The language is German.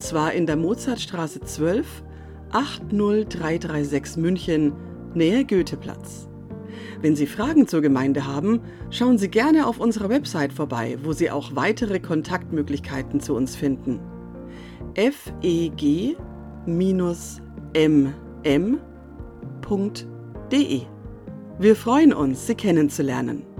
zwar in der Mozartstraße 12, 80336 München, Nähe Goetheplatz. Wenn Sie Fragen zur Gemeinde haben, schauen Sie gerne auf unserer Website vorbei, wo Sie auch weitere Kontaktmöglichkeiten zu uns finden. feg-mm.de. Wir freuen uns, Sie kennenzulernen.